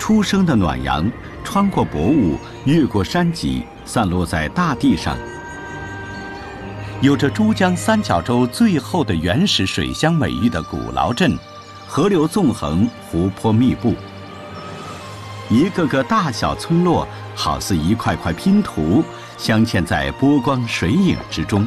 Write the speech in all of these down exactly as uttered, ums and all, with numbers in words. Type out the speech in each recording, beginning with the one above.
初升的暖阳，穿过薄雾，越过山脊，散落在大地上。有着珠江三角洲最后的原始水乡美誉的古劳镇，河流纵横，湖泊密布，一个个大小村落好似一块块拼图，镶嵌在波光水影之中。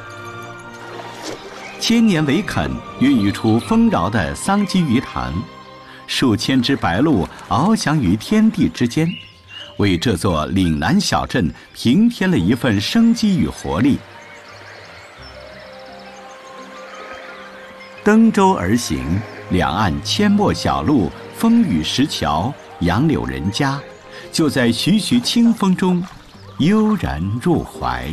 千年围垦孕育出丰饶的桑基鱼塘，数千只白鹭翱翔于天地之间，为这座岭南小镇平添了一份生机与活力。登舟而行，两岸阡陌小路，风雨石桥，杨柳人家，就在徐徐清风中悠然入怀。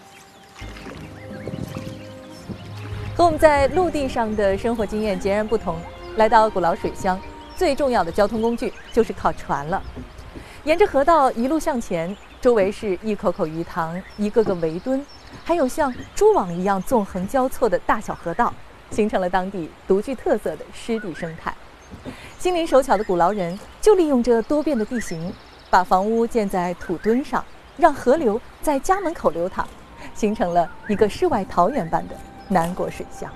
和我们在陆地上的生活经验截然不同，来到古劳水乡，最重要的交通工具就是靠船了。沿着河道一路向前，周围是一口口鱼塘，一个个围墩，还有像蛛网一样纵横交错的大小河道，形成了当地独具特色的湿地生态。心灵手巧的古劳人就利用这多变的地形，把房屋建在土墩上，让河流在家门口流淌，形成了一个世外桃源般的南国水乡。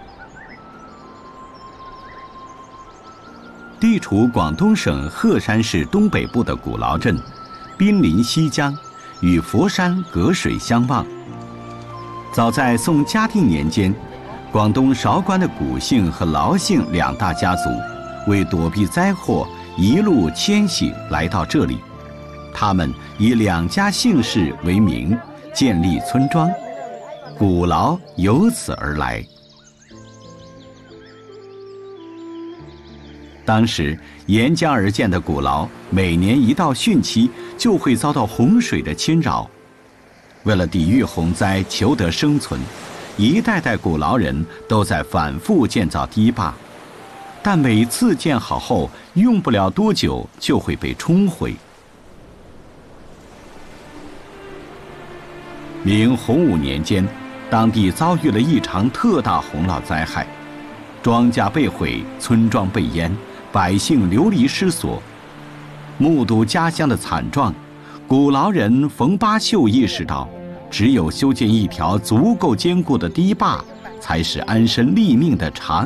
地处广东省鹤山市东北部的古劳镇，濒临西江，与佛山隔水相望。早在宋嘉定年间，广东韶关的古姓和劳姓两大家族，为躲避灾祸，一路迁徙来到这里。他们以两家姓氏为名，建立村庄，古劳由此而来。当时沿江而建的古劳，每年一到汛期就会遭到洪水的侵扰。为了抵御洪灾，求得生存，一代代古劳人都在反复建造堤坝，但每次建好后，用不了多久就会被冲毁。明洪武年间，当地遭遇了一场特大洪涝灾害，庄稼被毁，村庄被淹，百姓流离失所。目睹家乡的惨状，古劳人冯八秀意识到，只有修建一条足够坚固的堤坝，才是安身立命的长